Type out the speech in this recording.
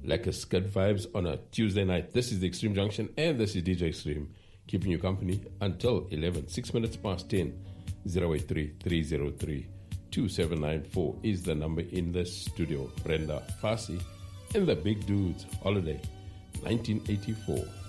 Lekker good vibes on a Tuesday night. This is the Extreme Junction and this is DJ Extreme, keeping you company until 11. 6 minutes past 10. 083-303-2794 is the number in the studio. Brenda Fassi and the Big Dudes Holiday 1984.